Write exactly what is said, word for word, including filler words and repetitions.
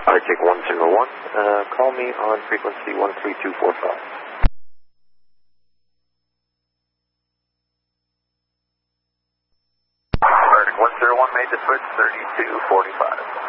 Arctic one zero one, uh, call me on frequency one three two four five. Arctic one zero one made the switch, thirty-two forty-five.